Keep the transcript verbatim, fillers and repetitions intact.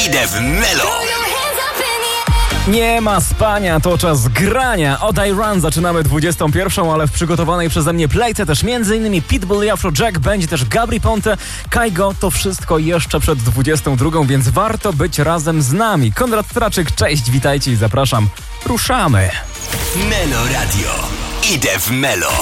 Idę w Melo. Nie ma spania, to czas grania. Od I Run zaczynamy dwudziestą pierwszą, ale w przygotowanej przeze mnie playce też m.in. Pitbull i Afrojack, będzie też Gabry Ponte, Kaigo, to wszystko jeszcze przed dwudziestą drugą, więc warto być razem z nami. Konrad Traczyk, cześć, witajcie i zapraszam. Ruszamy. Melo Radio. Idę w Melo.